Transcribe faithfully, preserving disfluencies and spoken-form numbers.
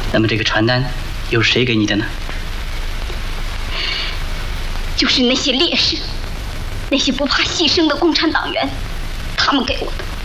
那么这个传单又是谁给你的呢？ 就是那些烈士，那些不怕牺牲的共产党员，他们给我的。